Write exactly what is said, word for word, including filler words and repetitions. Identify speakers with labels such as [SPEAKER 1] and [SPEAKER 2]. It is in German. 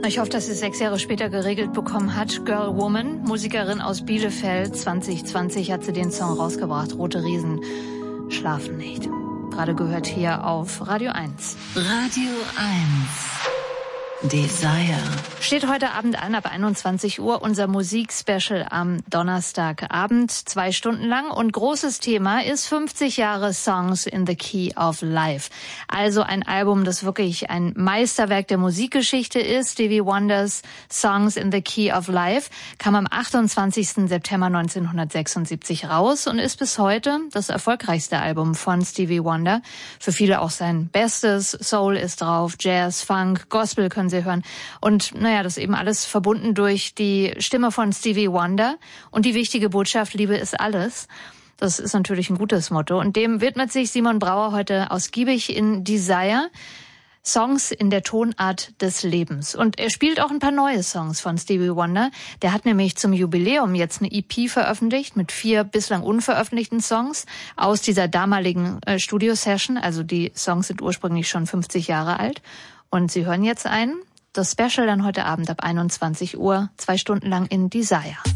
[SPEAKER 1] Ich hoffe, dass sie es sechs Jahre später geregelt bekommen hat. Girl Woman, Musikerin aus Bielefeld. zwanzig zwanzig hat sie den Song rausgebracht. Rote Riesen schlafen nicht. Gerade gehört hier auf Radio eins.
[SPEAKER 2] Radio eins. Desire.
[SPEAKER 1] Steht heute Abend an, ab einundzwanzig Uhr, unser Musikspecial am Donnerstagabend, zwei Stunden lang. Und großes Thema ist fünfzig Jahre Songs in the Key of Life. Also ein Album, das wirklich ein Meisterwerk der Musikgeschichte ist. Stevie Wonders Songs in the Key of Life kam am achtundzwanzigsten September neunzehnhundertsechsundsiebzig raus und ist bis heute das erfolgreichste Album von Stevie Wonder. Für viele auch sein bestes. Soul ist drauf, Jazz, Funk, Gospel können Sie hören. Und naja, das ist eben alles verbunden durch die Stimme von Stevie Wonder und die wichtige Botschaft, Liebe ist alles. Das ist natürlich ein gutes Motto. Und dem widmet sich Simon Brauer heute ausgiebig in Desire. Songs in der Tonart des Lebens. Und er spielt auch ein paar neue Songs von Stevie Wonder. Der hat nämlich zum Jubiläum jetzt eine E P veröffentlicht mit vier bislang unveröffentlichten Songs aus dieser damaligen äh, Studio-Session. Also die Songs sind ursprünglich schon fünfzig Jahre alt. Und Sie hören jetzt ein, das Special dann heute Abend ab einundzwanzig Uhr, zwei Stunden lang in Desire.